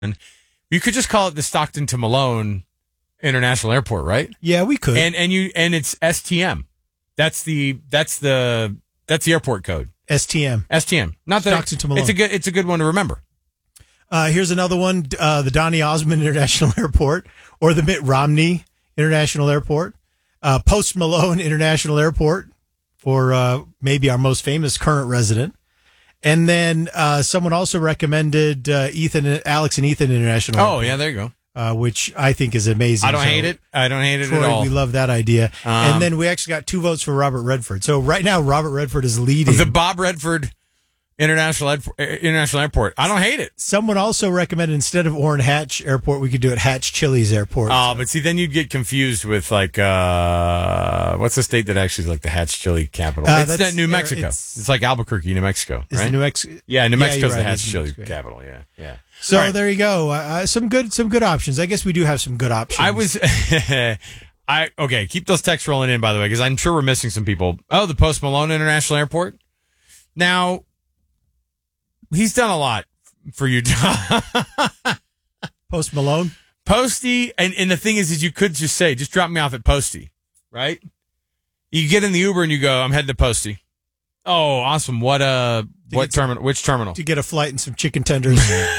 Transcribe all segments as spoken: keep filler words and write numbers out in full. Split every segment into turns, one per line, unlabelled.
You could just call it the Stockton to Malone International Airport, right?
Yeah, we could.
And and you and it's S T M. That's the that's the that's the airport code.
S T M.
S T M. Not that
Stockton to Malone.
It's a good it's a good one to remember.
Uh, here's another one: uh, the Donny Osmond International Airport, or the Mitt Romney International Airport, uh, Post Malone International Airport, for uh, maybe our most famous current resident. And then uh, someone also recommended uh, Ethan, Alex and Ethan International
Oh,
Airport,
yeah, there you go.
uh, which I think is amazing.
I don't
So,
hate it. I don't hate it
Troy,
at all.
we love that idea.
Um,
and then we actually got two votes for Robert Redford. So right now, Robert Redford is leading.
The Bob Redford International Ed- International Airport. I don't hate it.
Someone also recommended instead of Orrin Hatch Airport, we could do it Hatch Chili's Airport.
Oh, but see, then you'd get confused with like uh, what's the state that actually is like the Hatch Chili capital?
Uh,
it's
that's-
that New
yeah,
Mexico.
it's-
It's, like Albuquerque, New Mexico,
is
right?
it New Mexico?
yeah, New
Yeah,
Mexico's
you're
the
right,
Hatch
it's New
Chili
Mexico, yeah.
capital. Yeah, yeah.
So
All right.
there you go. Uh, some good, some good options. I guess we do have some good options.
I was, I okay. Keep those texts rolling in, by the way, because I'm sure we're missing some people. Oh, the Post Malone International Airport. Now, he's done a lot for you, John.
Post Malone.
Posty, and, and the thing is, is you could just say, just drop me off at Posty, right? You get in the Uber and you go, I'm heading to Posty. Oh, awesome. What uh, what terminal? Which terminal?
To get a flight and some chicken tenders.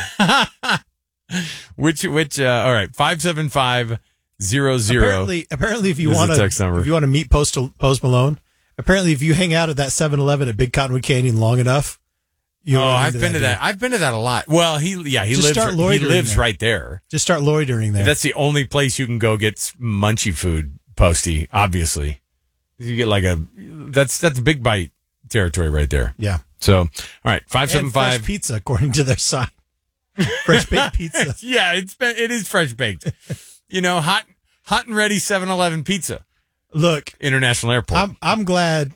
which which? Uh, all right, five seven five zero zero.
Apparently, apparently, if you
This is
want
the
to,
text number.
if you want to meet Post Post Malone, apparently, if you hang out at that seven eleven at Big Cottonwood Canyon long enough, you.
Oh, I've been to that. I've been to that a lot. Well, he yeah he
Just
lives
start
he
loitering
lives
there.
right there.
Just start loitering there.
That's the only place you can go get munchy food. Posty, obviously, you get like a that's that's big bite territory right there.
Yeah.
So, all right, five seven
And fresh
five.
pizza, according to their sign. Fresh baked pizza.
Yeah, it's been, it is fresh baked. You know, hot hot and ready seven eleven pizza.
Look,
International Airport.
I'm I'm glad.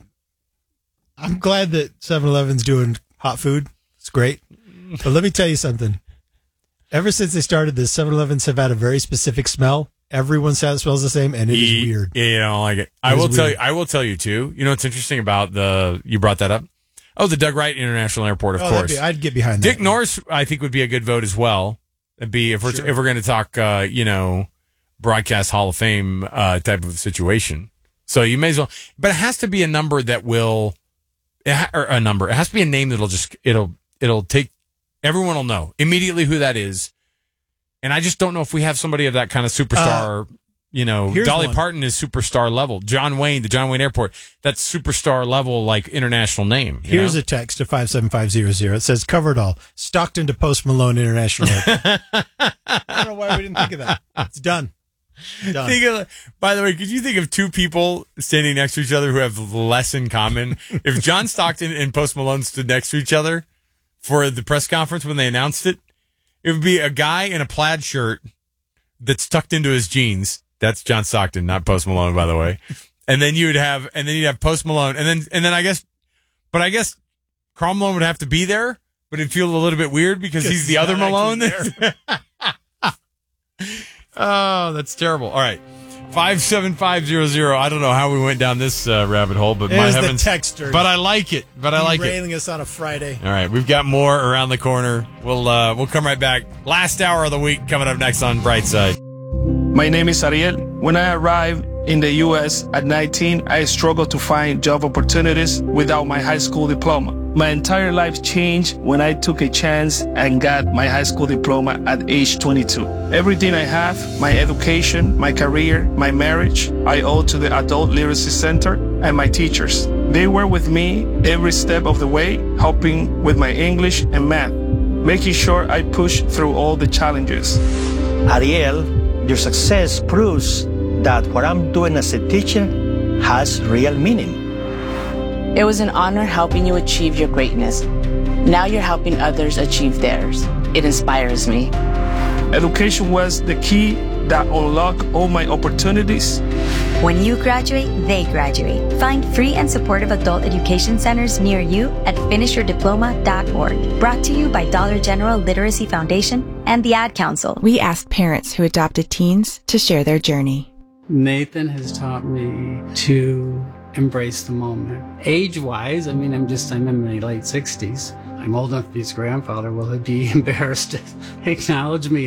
I'm glad that seven eleven's doing hot food. It's great. But let me tell you something. Ever since they started this, seven elevens have had a very specific smell. Everyone says it smells the same, and it is weird.
Yeah, you don't like it. I
is
will tell
weird.
you. I will tell you too. You know what's interesting about the? You brought that up. Oh, the Doug Wright International Airport, of
Oh, that'd
course.
be- I'd get behind
Dick
that.
Norris, I think, would be a good vote as well. It'd be if we're
Sure.
if we're going to talk, uh, you know, broadcast Hall of Fame uh, type of situation. So you may as well, but it has to be a number that will, it ha- or a number. It has to be a name that'll just it'll it'll take everyone will know immediately who that is. And I just don't know if we have somebody of that kind of superstar. You know,
Here's
Dolly
one.
Parton is superstar level. John Wayne, the John Wayne Airport, that's superstar level, like international name. you
Here's
know?
a text to five seven five zero zero. It says, cover it all. Stockton to Post Malone International Airport. I don't know why we didn't think of that. It's done. Done.
Think of, by the way, could you think of two people standing next to each other who have less in common? If John Stockton and Post Malone stood next to each other for the press conference when they announced it, it would be a guy in a plaid shirt that's tucked into his jeans. That's John Stockton, not Post Malone, by the way. And then you would have, and then you'd have Post Malone, and then, and then I guess, but I guess Karl Malone would have to be there, but it'd feel a little bit weird because he's the
he's
other
not
Malone.
actually
Oh, that's terrible. All right. five seven five zero zero. I don't know how we went down this uh, rabbit hole, but my
There's the
heavens.
texter.
But I like it. But I like it.
Railing us on a Friday.
All right. We've got more around the corner. We'll uh, we'll come right back. Last hour of the week coming up next on Brightside.
My name is Ariel. When I arrived in the U S at nineteen, I struggled to find job opportunities without my high school diploma. My entire life changed when I took a chance and got my high school diploma at age twenty-two. Everything I have, my education, my career, my marriage, I owe to the Adult Literacy Center and my teachers. They were with me every step of the way, helping with my English and math, making sure I pushed through all the challenges.
Ariel, your success proves that what I'm doing as a teacher has real meaning.
It was an honor helping you achieve your greatness. Now you're helping others achieve theirs. It inspires me.
Education was the key that unlocked all my opportunities.
When you graduate, they graduate. Find free and supportive adult education centers near you at finish your diploma dot org. Brought to you by Dollar General Literacy Foundation and the Ad Council.
We asked parents who adopted teens to share their journey.
Nathan has taught me to embrace the moment. Age-wise, I mean, I'm just, I'm in my late sixties. I'm old enough to be his grandfather. Will he be embarrassed to acknowledge me